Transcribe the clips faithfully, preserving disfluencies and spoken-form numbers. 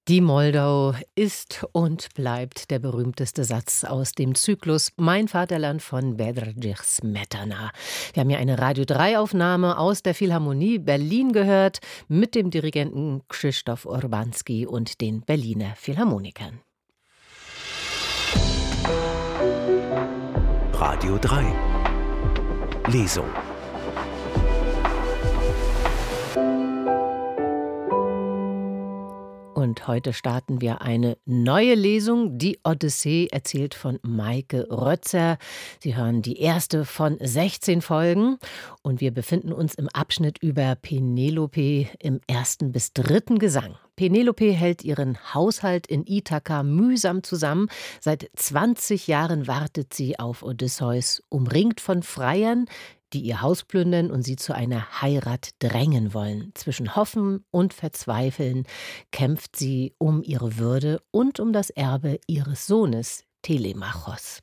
Die Moldau ist und bleibt der berühmteste Satz aus dem Zyklus Mein Vaterland von Bedřich Smetana. Wir haben hier eine Radio drei Aufnahme aus der Philharmonie Berlin gehört mit dem Dirigenten Krzysztof Urbanski und den Berliner Philharmonikern. Radio drei Lesung. Und heute starten wir eine neue Lesung, die Odyssee, erzählt von Maike Rötzer. Sie hören die erste von sechzehn Folgen und wir befinden uns im Abschnitt über Penelope im ersten bis dritten Gesang. Penelope hält ihren Haushalt in Ithaka mühsam zusammen. Seit zwanzig Jahren wartet sie auf Odysseus, umringt von Freiern, die ihr Haus plündern und sie zu einer Heirat drängen wollen. Zwischen Hoffen und Verzweifeln kämpft sie um ihre Würde und um das Erbe ihres Sohnes Telemachos.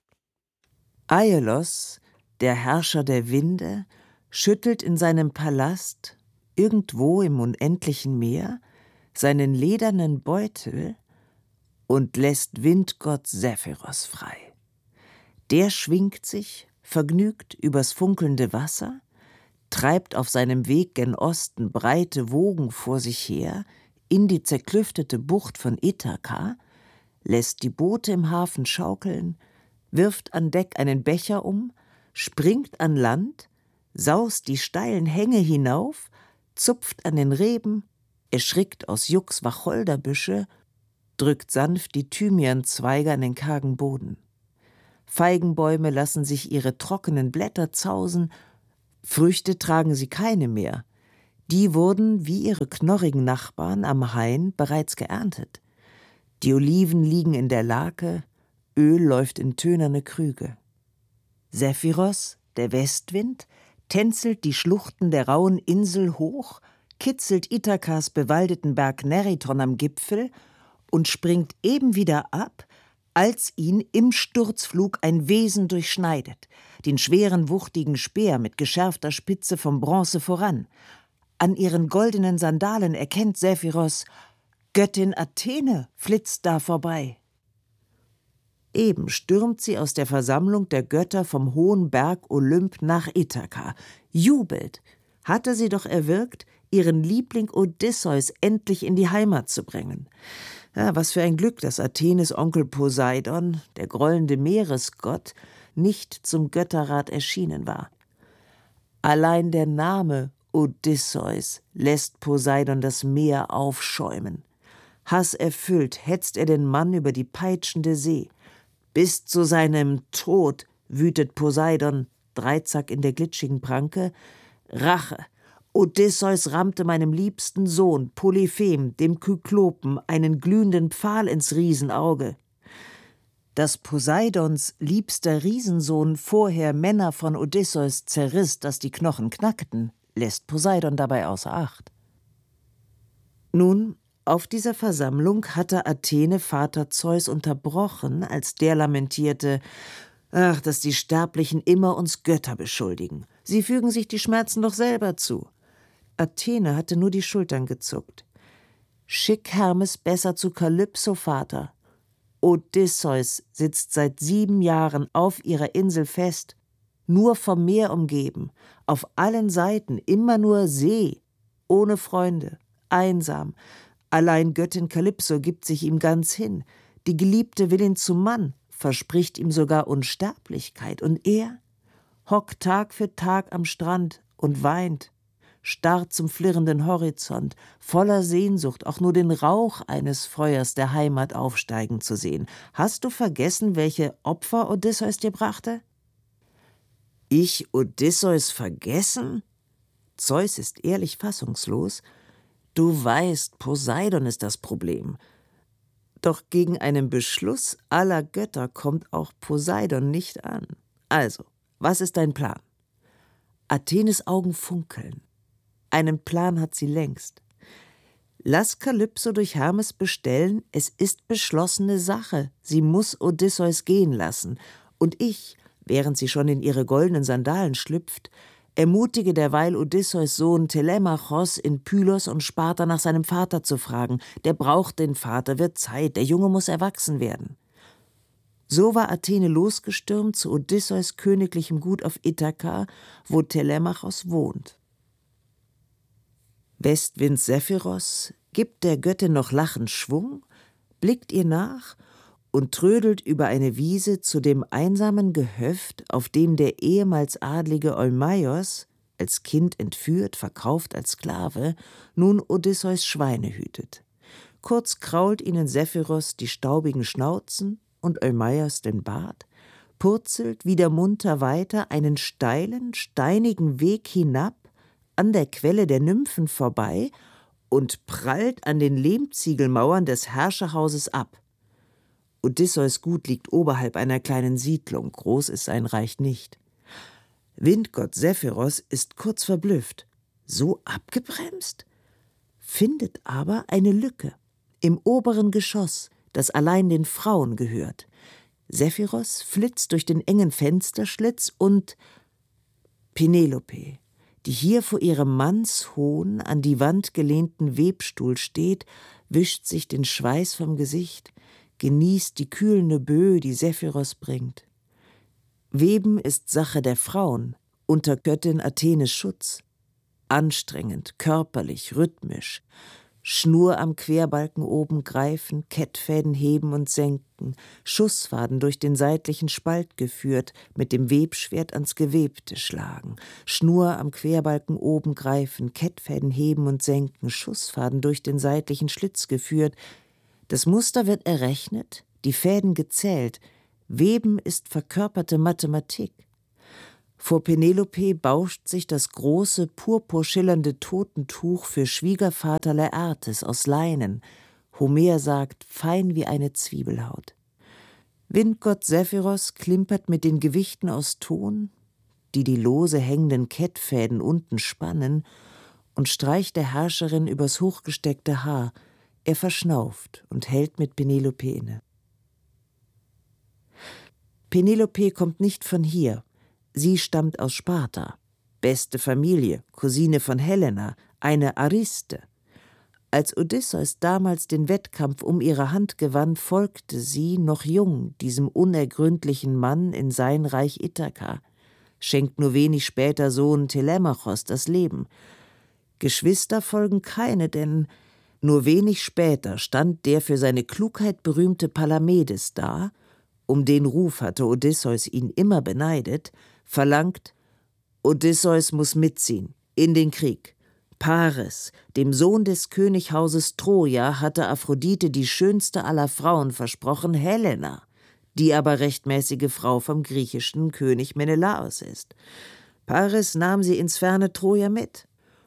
Aiolos, der Herrscher der Winde, schüttelt in seinem Palast, irgendwo im unendlichen Meer, seinen ledernen Beutel und lässt Windgott Zephyros frei. Der schwingt sich vergnügt übers funkelnde Wasser, treibt auf seinem Weg gen Osten breite Wogen vor sich her, in die zerklüftete Bucht von Ithaka, lässt die Boote im Hafen schaukeln, wirft an Deck einen Becher um, springt an Land, saust die steilen Hänge hinauf, zupft an den Reben, erschrickt aus Jux Wacholderbüsche, drückt sanft die Thymianzweige an den kargen Boden. Feigenbäume lassen sich ihre trockenen Blätter zausen, Früchte tragen sie keine mehr. Die wurden, wie ihre knorrigen Nachbarn am Hain, bereits geerntet. Die Oliven liegen in der Lake, Öl läuft in tönerne Krüge. Zephyros, der Westwind, tänzelt die Schluchten der rauen Insel hoch, kitzelt Ithakas bewaldeten Berg Neriton am Gipfel und springt eben wieder ab, als ihn im Sturzflug ein Wesen durchschneidet, den schweren, wuchtigen Speer mit geschärfter Spitze vom Bronze voran. An ihren goldenen Sandalen erkennt Zephyros, Göttin Athene flitzt da vorbei. Eben stürmt sie aus der Versammlung der Götter vom hohen Berg Olymp nach Ithaka, jubelt, hatte sie doch erwirkt, ihren Liebling Odysseus endlich in die Heimat zu bringen. Ja, was für ein Glück, dass Athenes Onkel Poseidon, der grollende Meeresgott, nicht zum Götterrat erschienen war. Allein der Name Odysseus lässt Poseidon das Meer aufschäumen. Hasserfüllt hetzt er den Mann über die peitschende See. Bis zu seinem Tod wütet Poseidon, Dreizack in der glitschigen Pranke, Rache. Odysseus rammte meinem liebsten Sohn, Polyphem, dem Kyklopen, einen glühenden Pfahl ins Riesenauge. Dass Poseidons liebster Riesensohn vorher Männer von Odysseus zerriss, dass die Knochen knackten, lässt Poseidon dabei außer Acht. Nun, auf dieser Versammlung hatte Athene Vater Zeus unterbrochen, als der lamentierte: Ach, dass die Sterblichen immer uns Götter beschuldigen. Sie fügen sich die Schmerzen doch selber zu. Athene hatte nur die Schultern gezuckt. Schick Hermes besser zu Kalypso, Vater. Odysseus sitzt seit sieben Jahren auf ihrer Insel fest, nur vom Meer umgeben, auf allen Seiten immer nur See, ohne Freunde, einsam. Allein Göttin Kalypso gibt sich ihm ganz hin. Die Geliebte will ihn zum Mann, verspricht ihm sogar Unsterblichkeit. Und er hockt Tag für Tag am Strand und weint, starrt zum flirrenden Horizont, voller Sehnsucht, auch nur den Rauch eines Feuers der Heimat aufsteigen zu sehen. Hast du vergessen, welche Opfer Odysseus dir brachte? Ich Odysseus vergessen? Zeus ist ehrlich fassungslos. Du weißt, Poseidon ist das Problem. Doch gegen einen Beschluss aller Götter kommt auch Poseidon nicht an. Also, was ist dein Plan? Athenes Augen funkeln. Einen Plan hat sie längst. Lass Kalypso durch Hermes bestellen, es ist beschlossene Sache. Sie muss Odysseus gehen lassen. Und ich, während sie schon in ihre goldenen Sandalen schlüpft, ermutige derweil Odysseus Sohn Telemachos, in Pylos und Sparta nach seinem Vater zu fragen. Der braucht den Vater, wird Zeit, der Junge muss erwachsen werden. So war Athene losgestürmt zu Odysseus königlichem Gut auf Ithaka, wo Telemachos wohnt. Westwind Zephyros gibt der Göttin noch lachend Schwung, blickt ihr nach und trödelt über eine Wiese zu dem einsamen Gehöft, auf dem der ehemals adlige Eumaios, als Kind entführt, verkauft als Sklave, nun Odysseus Schweine hütet. Kurz krault ihnen Zephyros die staubigen Schnauzen und Eumaios den Bart, purzelt wieder munter weiter einen steilen, steinigen Weg hinab, an der Quelle der Nymphen vorbei und prallt an den Lehmziegelmauern des Herrscherhauses ab. Odysseus Gut liegt oberhalb einer kleinen Siedlung, groß ist sein Reich nicht. Windgott Zephyros ist kurz verblüfft. So abgebremst? Findet aber eine Lücke im oberen Geschoss, das allein den Frauen gehört. Zephyros flitzt durch den engen Fensterschlitz und Penelope, die hier vor ihrem mannshohen, an die Wand gelehnten Webstuhl steht, wischt sich den Schweiß vom Gesicht, genießt die kühlende Böe, die Zephyros bringt. Weben ist Sache der Frauen, unter Göttin Athenes Schutz. Anstrengend, körperlich, rhythmisch. Schnur am Querbalken oben greifen, Kettfäden heben und senken, Schussfaden durch den seitlichen Spalt geführt, mit dem Webschwert ans Gewebte schlagen, Schnur am Querbalken oben greifen, Kettfäden heben und senken, Schussfaden durch den seitlichen Schlitz geführt. Das Muster wird errechnet, die Fäden gezählt, Weben ist verkörperte Mathematik. Vor Penelope bauscht sich das große, purpurschillernde Totentuch für Schwiegervater Laertes aus Leinen. Homer sagt, fein wie eine Zwiebelhaut. Windgott Zephyros klimpert mit den Gewichten aus Ton, die die lose hängenden Kettfäden unten spannen, und streicht der Herrscherin übers hochgesteckte Haar. Er verschnauft und hält mit Penelope inne. Penelope kommt nicht von hier. Sie stammt aus Sparta, beste Familie, Cousine von Helena, eine Ariste. Als Odysseus damals den Wettkampf um ihre Hand gewann, folgte sie, noch jung, diesem unergründlichen Mann in sein Reich Ithaka, schenkt nur wenig später Sohn Telemachos das Leben. Geschwister folgen keine, denn nur wenig später stand der für seine Klugheit berühmte Palamedes da, um den Ruf hatte Odysseus ihn immer beneidet, verlangt, Odysseus muss mitziehen, in den Krieg. Paris, dem Sohn des Könighauses Troja, hatte Aphrodite die schönste aller Frauen versprochen, Helena, die aber rechtmäßige Frau vom griechischen König Menelaos ist. Paris nahm sie ins ferne Troja mit.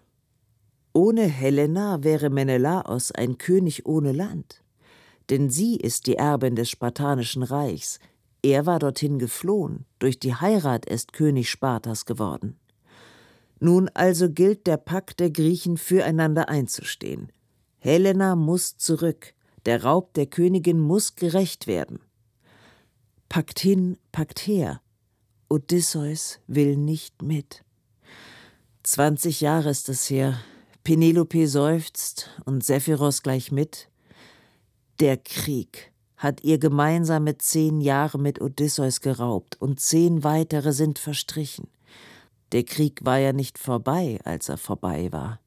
Ohne Helena wäre Menelaos ein König ohne Land. Denn sie ist die Erbin des spartanischen Reichs. Er war dorthin geflohen, durch die Heirat ist König Spartas geworden. Nun also gilt der Pakt der Griechen, füreinander einzustehen. Helena muss zurück, der Raub der Königin muss gerächt werden. Pakt hin, Pakt her, Odysseus will nicht mit. Zwanzig Jahre ist es her, Penelope seufzt und Zephyros gleich mit. Der Krieg hat ihr gemeinsame zehn Jahre mit Odysseus geraubt und zehn weitere sind verstrichen. Der Krieg war ja nicht vorbei, als er vorbei war.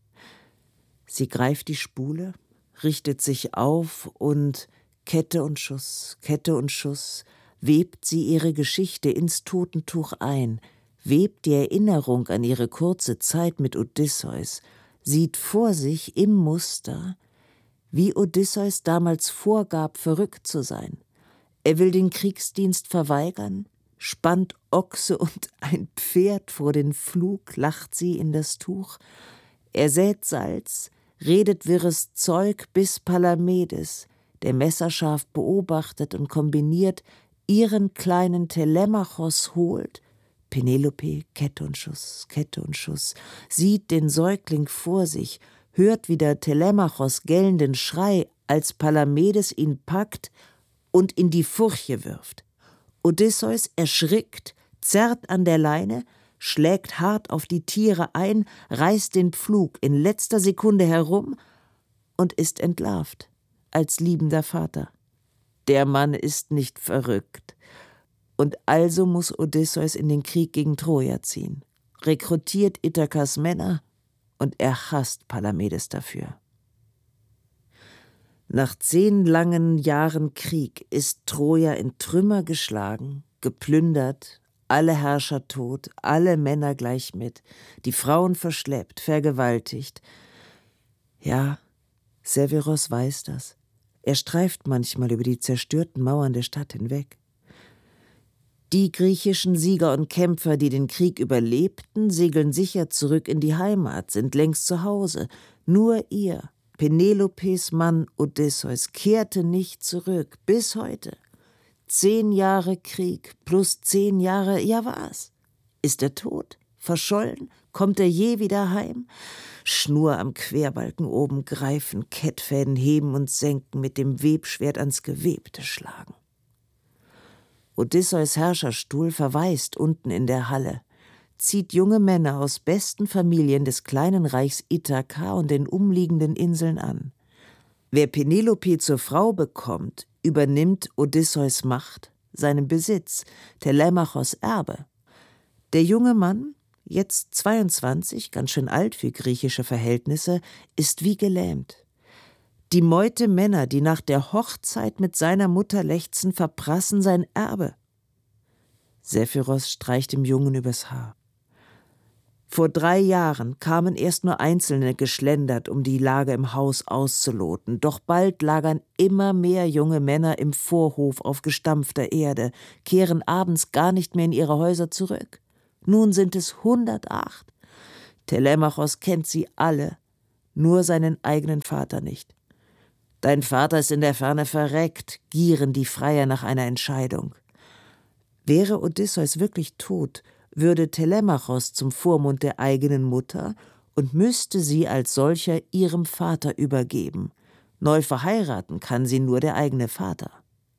Sie greift die Spule, richtet sich auf und Kette und Schuss, Kette und Schuss, webt sie ihre Geschichte ins Totentuch ein, webt die Erinnerung an ihre kurze Zeit mit Odysseus, sieht vor sich im Muster, wie Odysseus damals vorgab, verrückt zu sein. Er will den Kriegsdienst verweigern, spannt Ochse und ein Pferd vor den Pflug, lacht sie in das Tuch. Er sät Salz, redet wirres Zeug, bis Palamedes, der messerscharf beobachtet und kombiniert, ihren kleinen Telemachos holt. Penelope, Kette und Schuss, Kette und Schuss, sieht den Säugling vor sich, hört wieder Telemachos gellenden Schrei, als Palamedes ihn packt und in die Furche wirft. Odysseus erschrickt, zerrt an der Leine, schlägt hart auf die Tiere ein, reißt den Pflug in letzter Sekunde herum und ist entlarvt als liebender Vater. Der Mann ist nicht verrückt. Und also muss Odysseus in den Krieg gegen Troja ziehen, rekrutiert Ithakas Männer und er hasst Palamedes dafür. Nach zehn langen Jahren Krieg ist Troja in Trümmer geschlagen, geplündert, alle Herrscher tot, alle Männer gleich mit, die Frauen verschleppt, vergewaltigt. Ja, Severus weiß das. Er streift manchmal über die zerstörten Mauern der Stadt hinweg. Die griechischen Sieger und Kämpfer, die den Krieg überlebten, segeln sicher zurück in die Heimat, sind längst zu Hause. Nur ihr, Penelopes Mann Odysseus, kehrte nicht zurück, bis heute. Zehn Jahre Krieg plus zehn Jahre, ja was? Ist er tot? Verschollen? Kommt er je wieder heim? Schnur am Querbalken oben greifen, Kettfäden heben und senken, mit dem Webschwert ans Gewebte schlagen. Odysseus Herrscherstuhl verwaist unten in der Halle, zieht junge Männer aus besten Familien des kleinen Reichs Ithaka und den umliegenden Inseln an. Wer Penelope zur Frau bekommt, übernimmt Odysseus Macht, seinen Besitz, Telemachos Erbe. Der junge Mann, jetzt zweiundzwanzig, ganz schön alt für griechische Verhältnisse, ist wie gelähmt. Die Meute Männer, die nach der Hochzeit mit seiner Mutter lechzen, verprassen sein Erbe. Sephiros streicht dem Jungen übers Haar. Vor drei Jahren kamen erst nur Einzelne geschlendert, um die Lage im Haus auszuloten. Doch bald lagern immer mehr junge Männer im Vorhof auf gestampfter Erde, kehren abends gar nicht mehr in ihre Häuser zurück. Nun sind es hundertacht. Telemachos kennt sie alle, nur seinen eigenen Vater nicht. Dein Vater ist in der Ferne verreckt, gieren die Freier nach einer Entscheidung. Wäre Odysseus wirklich tot, würde Telemachos zum Vormund der eigenen Mutter und müsste sie als solcher ihrem Vater übergeben. Neu verheiraten kann sie nur der eigene Vater.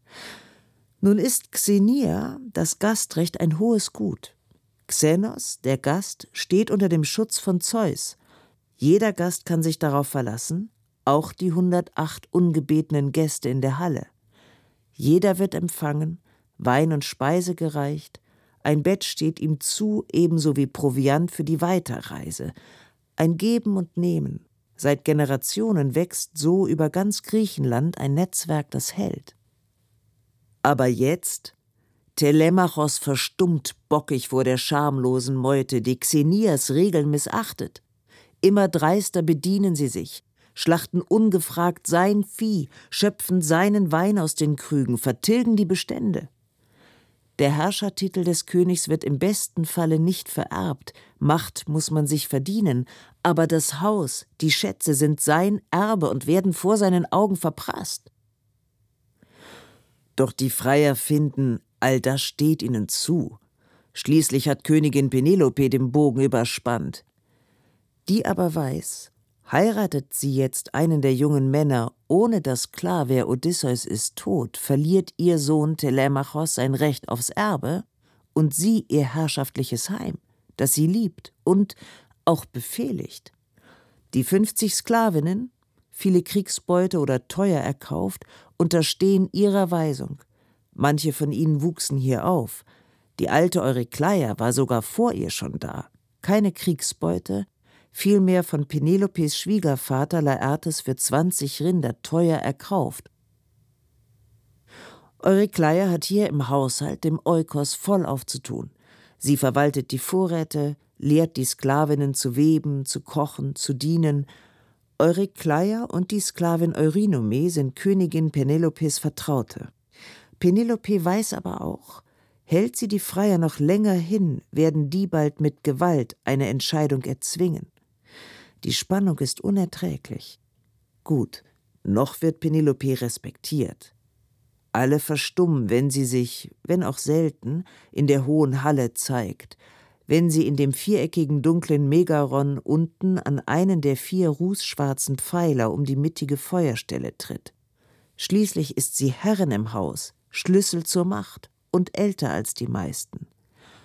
Nun ist Xenia, das Gastrecht, ein hohes Gut. Xenos, der Gast, steht unter dem Schutz von Zeus. Jeder Gast kann sich darauf verlassen, auch die hundertacht ungebetenen Gäste in der Halle. Jeder wird empfangen, Wein und Speise gereicht, ein Bett steht ihm zu, ebenso wie Proviant für die Weiterreise. Ein Geben und Nehmen. Seit Generationen wächst so über ganz Griechenland ein Netzwerk, das hält. Aber jetzt? Telemachos verstummt bockig vor der schamlosen Meute, die Xenias Regeln missachtet. Immer dreister bedienen sie sich, schlachten ungefragt sein Vieh, schöpfen seinen Wein aus den Krügen, vertilgen die Bestände. Der Herrschertitel des Königs wird im besten Falle nicht vererbt, Macht muss man sich verdienen, aber das Haus, die Schätze sind sein Erbe und werden vor seinen Augen verprasst. Doch die Freier finden, all das steht ihnen zu. Schließlich hat Königin Penelope den Bogen überspannt. Die aber weiß, heiratet sie jetzt einen der jungen Männer, ohne dass klar, wer Odysseus ist, tot, verliert ihr Sohn Telemachos sein Recht aufs Erbe und sie ihr herrschaftliches Heim, das sie liebt und auch befehligt. Die fünfzig Sklavinnen, viele Kriegsbeute oder teuer erkauft, unterstehen ihrer Weisung. Manche von ihnen wuchsen hier auf. Die alte Eurykleia war sogar vor ihr schon da. Keine Kriegsbeute, vielmehr von Penelopes Schwiegervater Laertes für zwanzig Rinder teuer erkauft. Eurykleia hat hier im Haushalt dem Eukos voll aufzutun. Sie verwaltet die Vorräte, lehrt die Sklavinnen zu weben, zu kochen, zu dienen. Eurykleia und die Sklavin Eurynome sind Königin Penelopes Vertraute. Penelope weiß aber auch, hält sie die Freier noch länger hin, werden die bald mit Gewalt eine Entscheidung erzwingen. Die Spannung ist unerträglich. Gut, noch wird Penelope respektiert. Alle verstummen, wenn sie sich, wenn auch selten, in der hohen Halle zeigt, wenn sie in dem viereckigen dunklen Megaron unten an einen der vier rußschwarzen Pfeiler um die mittige Feuerstelle tritt. Schließlich ist sie Herrin im Haus, Schlüssel zur Macht und älter als die meisten.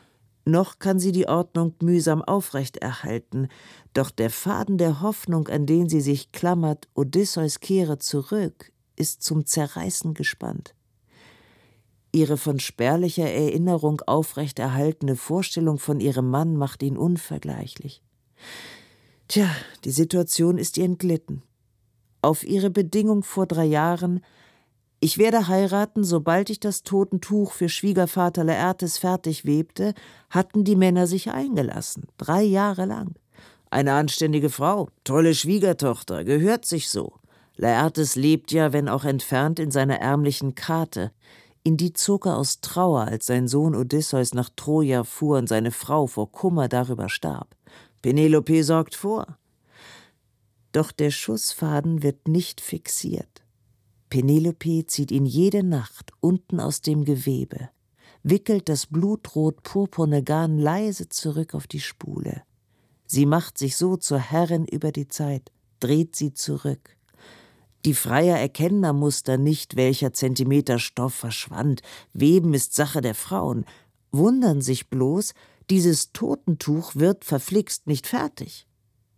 Noch kann sie die Ordnung mühsam aufrechterhalten, doch der Faden der Hoffnung, an den sie sich klammert, Odysseus kehre zurück, ist zum Zerreißen gespannt. Ihre von spärlicher Erinnerung aufrechterhaltene Vorstellung von ihrem Mann macht ihn unvergleichlich. Tja, die Situation ist ihr entglitten. Auf ihre Bedingung vor drei Jahren: Ich werde heiraten, sobald ich das Totentuch für Schwiegervater Laertes fertig webte, hatten die Männer sich eingelassen, drei Jahre lang. Eine anständige Frau, tolle Schwiegertochter, gehört sich so. Laertes lebt ja, wenn auch entfernt, in seiner ärmlichen Kate. In die zog er aus Trauer, als sein Sohn Odysseus nach Troja fuhr und seine Frau vor Kummer darüber starb. Penelope sorgt vor. Doch der Schussfaden wird nicht fixiert. Penelope zieht ihn jede Nacht unten aus dem Gewebe, wickelt das blutrot-purpurne Garn leise zurück auf die Spule. Sie macht sich so zur Herrin über die Zeit, dreht sie zurück. Die Freier erkennen am Muster nicht, welcher Zentimeter Stoff verschwand. Weben ist Sache der Frauen. Wundern sich bloß, dieses Totentuch wird verflixt nicht fertig.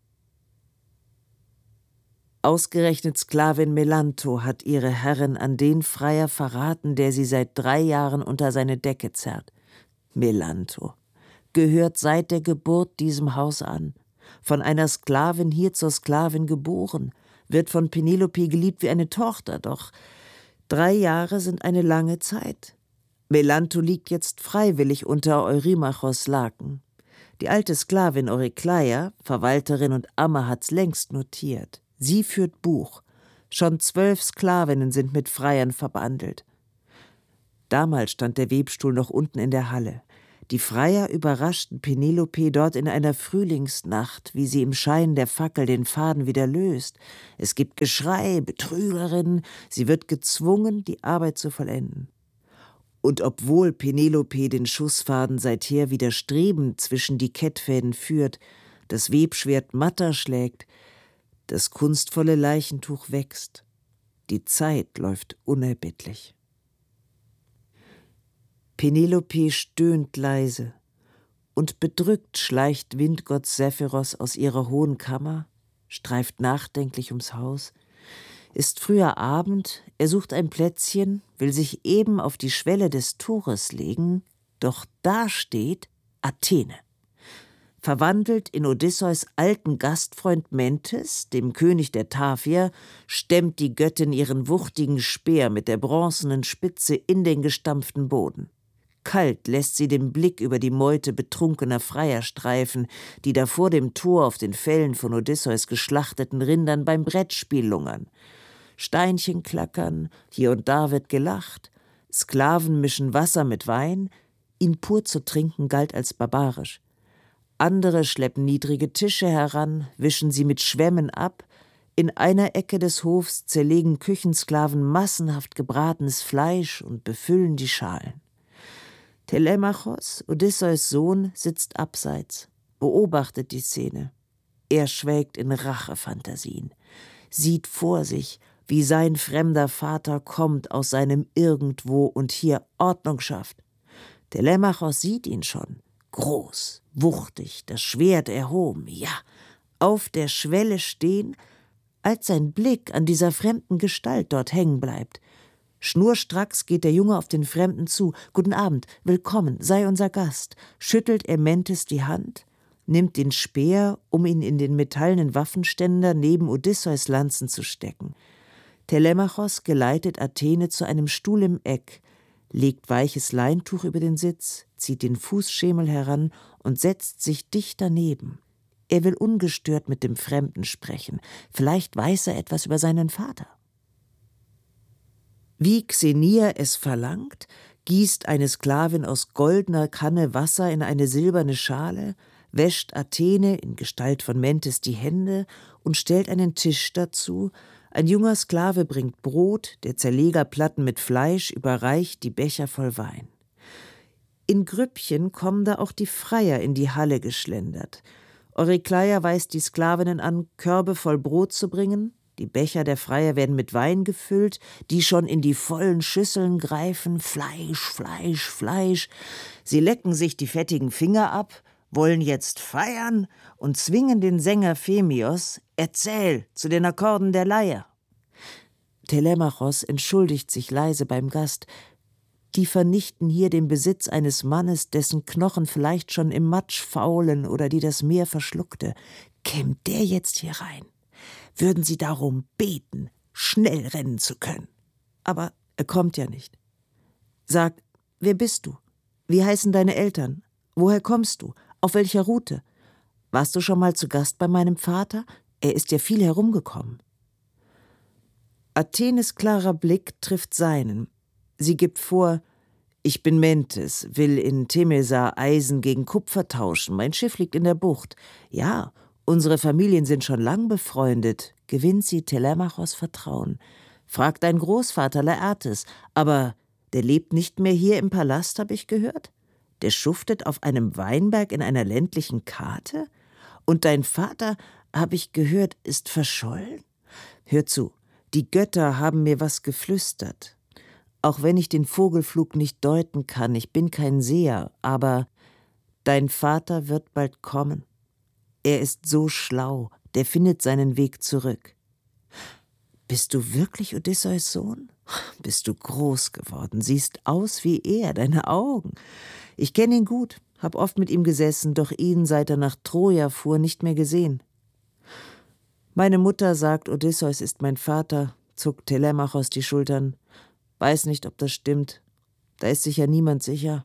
Ausgerechnet Sklavin Melantho hat ihre Herrin an den Freier verraten, der sie seit drei Jahren unter seine Decke zerrt. Melantho gehört seit der Geburt diesem Haus an, von einer Sklavin hier zur Sklavin geboren, wird von Penelope geliebt wie eine Tochter, doch drei Jahre sind eine lange Zeit. Melantho liegt jetzt freiwillig unter Eurymachos Laken. Die alte Sklavin Eurykleia, Verwalterin und Amme, hat's längst notiert. Sie führt Buch. Schon zwölf Sklavinnen sind mit Freiern verbandelt. Damals stand der Webstuhl noch unten in der Halle. Die Freier überraschten Penelope dort in einer Frühlingsnacht, wie sie im Schein der Fackel den Faden wieder löst. Es gibt Geschrei, Betrügerin, sie wird gezwungen, die Arbeit zu vollenden. Und obwohl Penelope den Schussfaden seither widerstrebend zwischen die Kettfäden führt, das Webschwert matter schlägt, das kunstvolle Leichentuch wächst. Die Zeit läuft unerbittlich. Penelope stöhnt leise, und bedrückt schleicht Windgott Sephiros aus ihrer hohen Kammer, streift nachdenklich ums Haus. Ist früher Abend, er sucht ein Plätzchen, will sich eben auf die Schwelle des Tores legen, doch da steht Athene. Verwandelt in Odysseus alten Gastfreund Mentes, dem König der Taphier, stemmt die Göttin ihren wuchtigen Speer mit der bronzenen Spitze in den gestampften Boden. Kalt lässt sie den Blick über die Meute betrunkener Freier streifen, die da vor dem Tor auf den Fellen von Odysseus geschlachteten Rindern beim Brettspiel lungern. Steinchen klackern, hier und da wird gelacht, Sklaven mischen Wasser mit Wein, ihn pur zu trinken galt als barbarisch. Andere schleppen niedrige Tische heran, wischen sie mit Schwämmen ab. In einer Ecke des Hofs zerlegen Küchensklaven massenhaft gebratenes Fleisch und befüllen die Schalen. Telemachos, Odysseus Sohn, sitzt abseits, beobachtet die Szene. Er schwelgt in Rachefantasien, sieht vor sich, wie sein fremder Vater kommt aus seinem Irgendwo und hier Ordnung schafft. Telemachos sieht ihn schon, groß, wuchtig, das Schwert erhoben, ja, auf der Schwelle stehen, als sein Blick an dieser fremden Gestalt dort hängen bleibt. Schnurstracks geht der Junge auf den Fremden zu. »Guten Abend, willkommen, sei unser Gast«, schüttelt er Mentes die Hand, nimmt den Speer, um ihn in den metallenen Waffenständer neben Odysseus Lanzen zu stecken. Telemachos geleitet Athene zu einem Stuhl im Eck, legt weiches Leintuch über den Sitz, zieht den Fußschemel heran und setzt sich dicht daneben. Er will ungestört mit dem Fremden sprechen. Vielleicht weiß er etwas über seinen Vater. Wie Xenia es verlangt, gießt eine Sklavin aus goldener Kanne Wasser in eine silberne Schale, wäscht Athene in Gestalt von Mentes die Hände und stellt einen Tisch dazu. Ein junger Sklave bringt Brot, der Zerleger Platten mit Fleisch, überreicht die Becher voll Wein. In Grüppchen kommen da auch die Freier in die Halle geschlendert. Eurykleia weist die Sklavinnen an, Körbe voll Brot zu bringen. Die Becher der Freier werden mit Wein gefüllt, die schon in die vollen Schüsseln greifen. Fleisch, Fleisch, Fleisch. Sie lecken sich die fettigen Finger ab, wollen jetzt feiern und zwingen den Sänger Phemios: Erzähl zu den Akkorden der Leier. Telemachos entschuldigt sich leise beim Gast. Die vernichten hier den Besitz eines Mannes, dessen Knochen vielleicht schon im Matsch faulen oder die das Meer verschluckte. Käme der jetzt hier rein, würden sie darum beten, schnell rennen zu können. Aber er kommt ja nicht. Sag, wer bist du? Wie heißen deine Eltern? Woher kommst du? Auf welcher Route? Warst du schon mal zu Gast bei meinem Vater? Er ist ja viel herumgekommen. Athenes klarer Blick trifft seinen. Sie gibt vor: Ich bin Mentes, will in Temesa Eisen gegen Kupfer tauschen. Mein Schiff liegt in der Bucht. Ja, unsere Familien sind schon lang befreundet. Gewinnt sie Telemachos Vertrauen. Fragt dein Großvater Laertes. Aber der lebt nicht mehr hier im Palast, habe ich gehört? Der schuftet auf einem Weinberg in einer ländlichen Karte? Und dein Vater, habe ich gehört, ist verschollen? Hör zu, die Götter haben mir was geflüstert. Auch wenn ich den Vogelflug nicht deuten kann, ich bin kein Seher, aber dein Vater wird bald kommen. Er ist so schlau, der findet seinen Weg zurück. Bist du wirklich Odysseus Sohn? Bist du groß geworden, siehst aus wie er, deine Augen. Ich kenne ihn gut, hab oft mit ihm gesessen, doch ihn, seit er nach Troja fuhr, nicht mehr gesehen. Meine Mutter sagt, Odysseus ist mein Vater, zuckt Telemachos die Schultern. Weiß nicht, ob das stimmt. Da ist sich ja niemand sicher.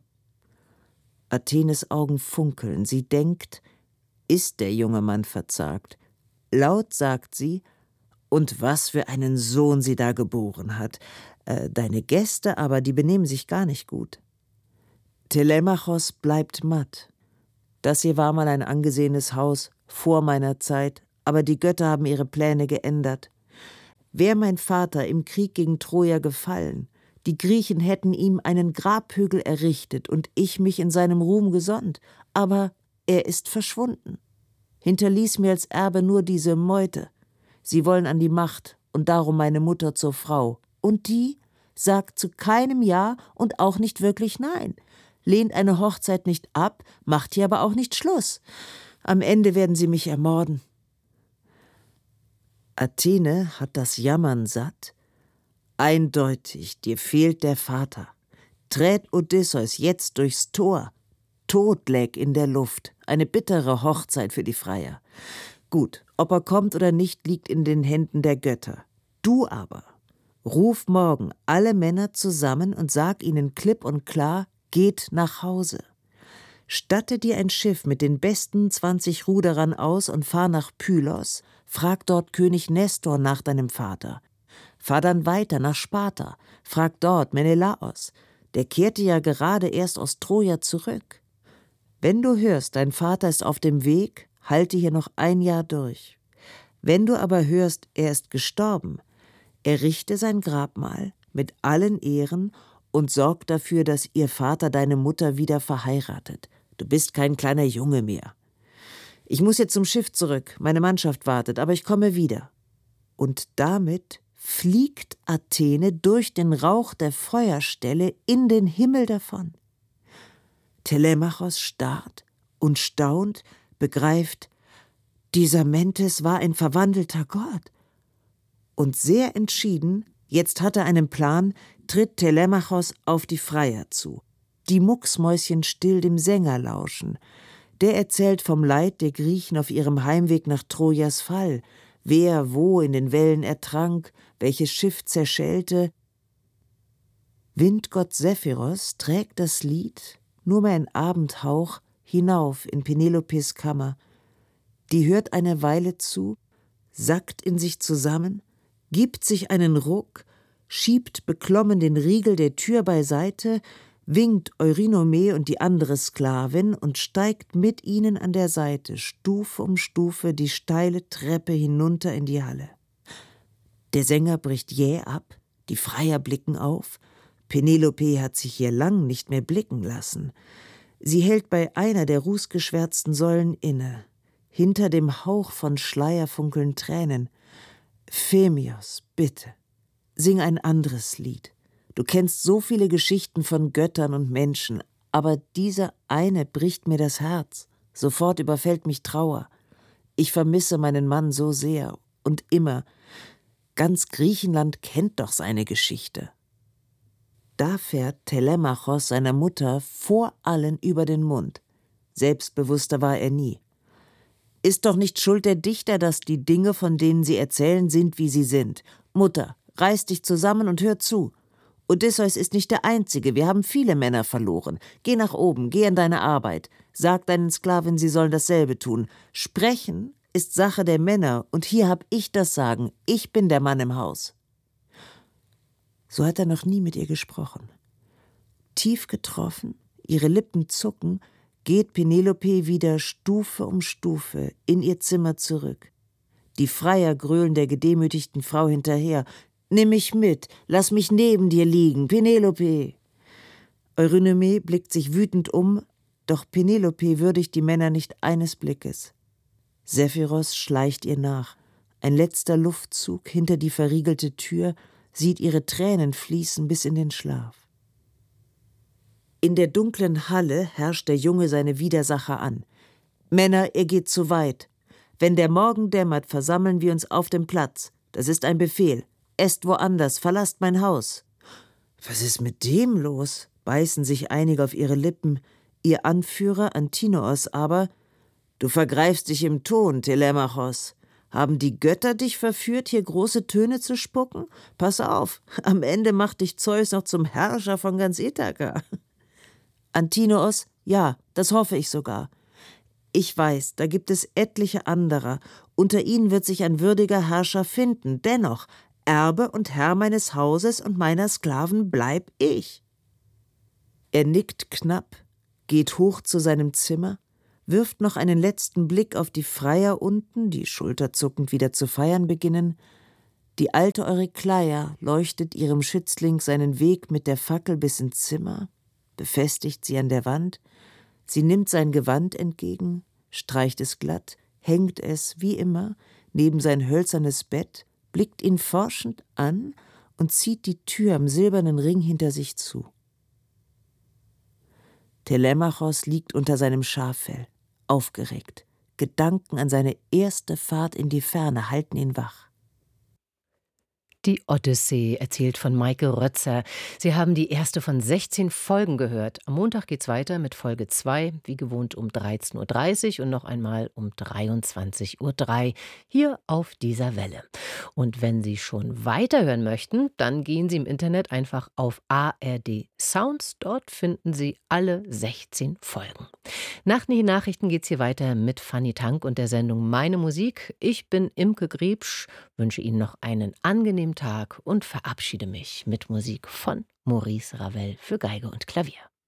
Athenes Augen funkeln. Sie denkt, ist der junge Mann verzagt. Laut sagt sie, und was für einen Sohn sie da geboren hat. Äh, deine Gäste aber, die benehmen sich gar nicht gut. Telemachos bleibt matt. Das hier war mal ein angesehenes Haus, vor meiner Zeit, aber die Götter haben ihre Pläne geändert. Wär mein Vater im Krieg gegen Troja gefallen, die Griechen hätten ihm einen Grabhügel errichtet und ich mich in seinem Ruhm gesonnt, aber er ist verschwunden. Hinterließ mir als Erbe nur diese Meute. Sie wollen an die Macht und darum meine Mutter zur Frau. Und die sagt zu keinem Ja und auch nicht wirklich Nein, lehnt eine Hochzeit nicht ab, macht hier aber auch nicht Schluss. Am Ende werden sie mich ermorden. Athene hat das Jammern satt. Eindeutig, dir fehlt der Vater. Träd Odysseus jetzt durchs Tor. Tod läg in der Luft, eine bittere Hochzeit für die Freier. Gut, ob er kommt oder nicht, liegt in den Händen der Götter. Du aber, ruf morgen alle Männer zusammen und sag ihnen klipp und klar, geht nach Hause. Statte dir ein Schiff mit den besten zwanzig Ruderern aus und fahr nach Pylos, frag dort König Nestor nach deinem Vater. Fahr dann weiter nach Sparta, frag dort Menelaos, der kehrte ja gerade erst aus Troja zurück. Wenn du hörst, dein Vater ist auf dem Weg, halte hier noch ein Jahr durch. Wenn du aber hörst, er ist gestorben, errichte sein Grabmal mit allen Ehren und sorg dafür, dass ihr Vater deine Mutter wieder verheiratet. Du bist kein kleiner Junge mehr. Ich muss jetzt zum Schiff zurück, meine Mannschaft wartet, aber ich komme wieder. Und damit fliegt Athene durch den Rauch der Feuerstelle in den Himmel davon. Telemachos starrt und staunt, begreift, dieser Mentes war ein verwandelter Gott. Und sehr entschieden, jetzt hat er einen Plan, tritt Telemachos auf die Freier zu. Die Mucksmäuschen still dem Sänger lauschen. Der erzählt vom Leid der Griechen auf ihrem Heimweg nach Trojas Fall, wer wo in den Wellen ertrank, welches Schiff zerschellte. Windgott Sephiros trägt das Lied, nur mehr ein Abendhauch, hinauf in Penelopes Kammer. Die hört eine Weile zu, sackt in sich zusammen, gibt sich einen Ruck, schiebt beklommen den Riegel der Tür beiseite, winkt Eurynome und die andere Sklavin und steigt mit ihnen an der Seite, Stufe um Stufe, die steile Treppe hinunter in die Halle. Der Sänger bricht jäh ab, die Freier blicken auf. Penelope hat sich hier lang nicht mehr blicken lassen. Sie hält bei einer der rußgeschwärzten Säulen inne. Hinter dem Hauch von Schleier funkeln Tränen. Phemios, bitte, sing ein anderes Lied. Du kennst so viele Geschichten von Göttern und Menschen, aber diese eine bricht mir das Herz. Sofort überfällt mich Trauer. Ich vermisse meinen Mann so sehr und immer. Ganz Griechenland kennt doch seine Geschichte. Da fährt Telemachos seiner Mutter vor allen über den Mund. Selbstbewusster war er nie. Ist doch nicht Schuld der Dichter, dass die Dinge, von denen sie erzählen, sind, wie sie sind. Mutter, reiß dich zusammen und hör zu. Odysseus ist nicht der Einzige, wir haben viele Männer verloren. Geh nach oben, geh an deine Arbeit. Sag deinen Sklaven, sie sollen dasselbe tun. Sprechen ist Sache der Männer, und hier hab ich das Sagen. Ich bin der Mann im Haus. So hat er noch nie mit ihr gesprochen. Tief getroffen, ihre Lippen zucken, geht Penelope wieder Stufe um Stufe in ihr Zimmer zurück. Die Freier grölen der gedemütigten Frau hinterher. »Nimm mich mit, lass mich neben dir liegen, Penelope!« Eurynome blickt sich wütend um, doch Penelope würdigt die Männer nicht eines Blickes. Sephiros schleicht ihr nach. Ein letzter Luftzug hinter die verriegelte Tür sieht ihre Tränen fließen bis in den Schlaf. In der dunklen Halle herrscht der Junge seine Widersacher an. »Männer, ihr geht zu weit. Wenn der Morgen dämmert, versammeln wir uns auf dem Platz. Das ist ein Befehl. Esst woanders, verlasst mein Haus.« »Was ist mit dem los?« beißen sich einige auf ihre Lippen. Ihr Anführer Antinoos aber: »Du vergreifst dich im Ton, Telemachos. Haben die Götter dich verführt, hier große Töne zu spucken? Pass auf, am Ende macht dich Zeus noch zum Herrscher von ganz Ithaka.« Antinoos: »Ja, das hoffe ich sogar. Ich weiß, da gibt es etliche anderer. Unter ihnen wird sich ein würdiger Herrscher finden. Dennoch, Erbe und Herr meines Hauses und meiner Sklaven bleib ich.« Er nickt knapp, geht hoch zu seinem Zimmer, wirft noch einen letzten Blick auf die Freier unten, die schulterzuckend wieder zu feiern beginnen. Die alte Eurykleia leuchtet ihrem Schützling seinen Weg mit der Fackel bis ins Zimmer, befestigt sie an der Wand. Sie nimmt sein Gewand entgegen, streicht es glatt, hängt es, wie immer, neben sein hölzernes Bett, blickt ihn forschend an und zieht die Tür am silbernen Ring hinter sich zu. Telemachos liegt unter seinem Schaffell, aufgeregt. Gedanken an seine erste Fahrt in die Ferne halten ihn wach. Die Odyssee, erzählt von Maike Rötzer. Sie haben die erste von sechzehn Folgen gehört. Am Montag geht's weiter mit Folge zwei, wie gewohnt um dreizehn Uhr dreißig und noch einmal um dreiundzwanzig Uhr drei hier auf dieser Welle. Und wenn Sie schon weiterhören möchten, dann gehen Sie im Internet einfach auf A R D Sounds. Dort finden Sie alle sechzehn Folgen. Nach den Nachrichten geht's hier weiter mit Fanny Tank und der Sendung Meine Musik. Ich bin Imke Griebsch, wünsche Ihnen noch einen angenehmen Tag und verabschiede mich mit Musik von Maurice Ravel für Geige und Klavier.